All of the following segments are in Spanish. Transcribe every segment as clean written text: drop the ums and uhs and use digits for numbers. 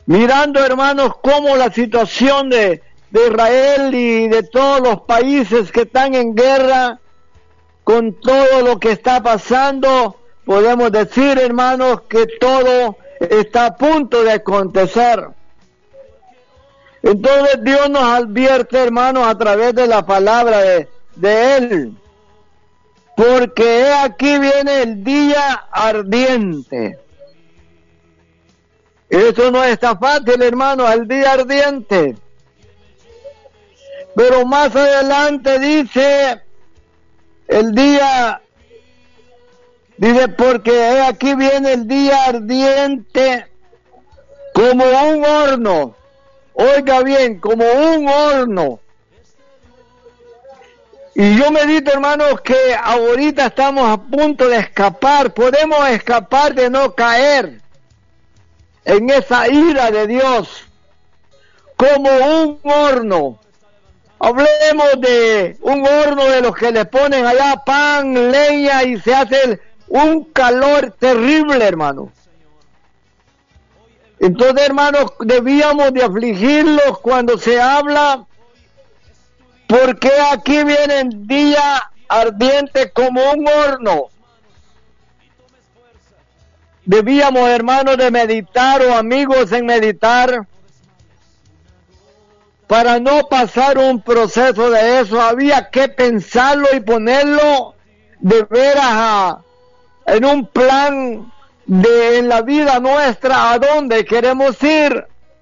mirando, hermanos, cómo la situación de Israel y de todos los países que están en guerra, con todo lo que está pasando, podemos decir, hermanos, que todo está a punto de acontecer. Entonces Dios nos advierte, hermanos, a través de la palabra de Él, porque he aquí viene el día ardiente. Eso no está fácil, hermano, el día ardiente. Pero más adelante dice, porque he aquí viene el día ardiente como un horno. Oiga bien, como un horno. Y yo medito, hermanos, que ahorita estamos a punto de escapar. Podemos escapar de no caer en esa ira de Dios, como un horno. Hablemos de un horno de los que le ponen allá pan, leña y se hace un calor terrible, hermano. Entonces, hermanos, debíamos de afligirlos cuando se habla, porque aquí viene el día ardiente como un horno. Debíamos, hermanos, de meditar, o amigos, en meditar, para no pasar un proceso de eso. Había que pensarlo y ponerlo de veras en un plan en la vida nuestra, a dónde queremos ir.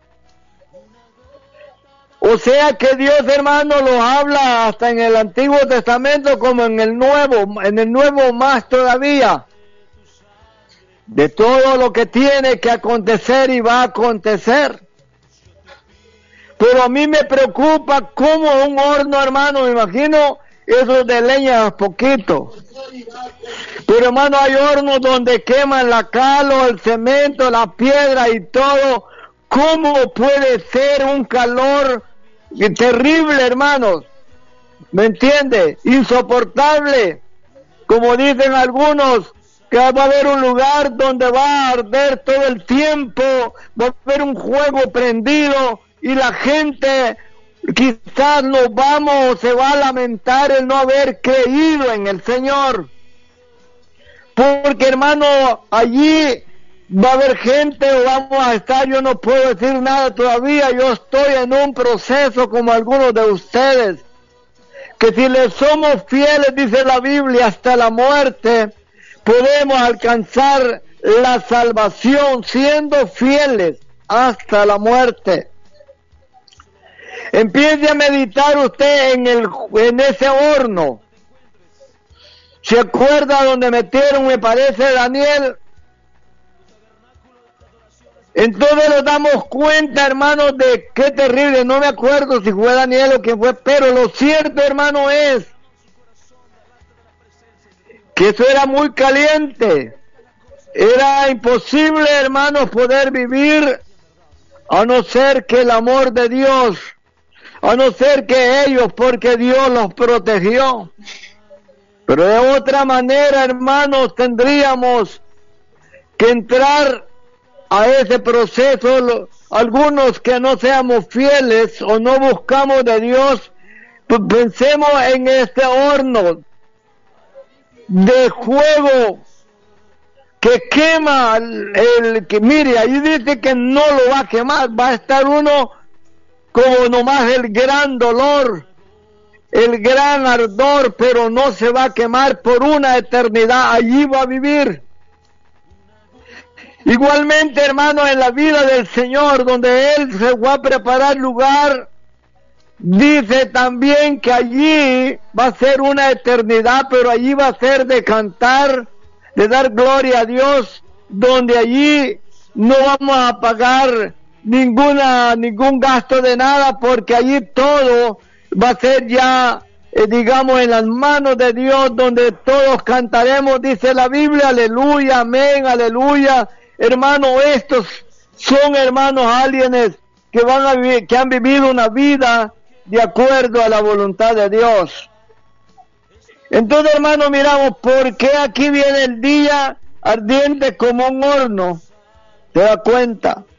O sea que Dios, hermano, lo habla hasta en el Antiguo Testamento como en el Nuevo más todavía, de todo lo que tiene que acontecer y va a acontecer. Pero a mí me preocupa como un horno, hermano, me imagino eso de leña poquito. Pero, hermano, hay hornos donde queman la cal o el cemento, la piedra y todo. ¿Cómo puede ser un calor terrible, hermanos? ¿Me entiende? Insoportable. Como dicen algunos, que va a haber un lugar donde va a arder todo el tiempo, va a haber un fuego prendido y la gente quizás se va a lamentar el no haber creído en el Señor. Porque, hermano, allí va a haber gente, o vamos a estar, yo no puedo decir nada todavía, yo estoy en un proceso como algunos de ustedes, que si le somos fieles, dice la Biblia, hasta la muerte, podemos alcanzar la salvación siendo fieles hasta la muerte. Empiece a meditar usted en ese horno. ¿Se acuerda donde metieron, me parece, Daniel? Entonces nos damos cuenta, hermanos, de qué terrible. No me acuerdo si fue Daniel o quién fue, pero lo cierto, hermano, es que eso era muy caliente. Era imposible, hermanos, poder vivir a no ser que el amor de Dios, a no ser que ellos, porque Dios los protegió. Pero de otra manera, hermanos, tendríamos que entrar a ese proceso. Algunos que no seamos fieles o no buscamos de Dios, pues pensemos en este horno de fuego que quema que mire, ahí dice que no lo va a quemar, va a estar uno como nomás el gran dolor, el gran ardor, pero no se va a quemar por una eternidad, allí va a vivir. Igualmente, hermano, en la vida del Señor, donde Él se va a preparar lugar, dice también que allí va a ser una eternidad, pero allí va a ser de cantar, de dar gloria a Dios, donde allí no vamos a pagar ningún gasto de nada, porque allí todo va a ser ya, digamos, en las manos de Dios, donde todos cantaremos, dice la Biblia, aleluya, amén, aleluya. Hermano, estos son, hermanos, aliens que van a vivir, que han vivido una vida de acuerdo a la voluntad de Dios. Entonces, hermano, miramos, ¿por qué aquí viene el día ardiente como un horno? ¿Te das cuenta?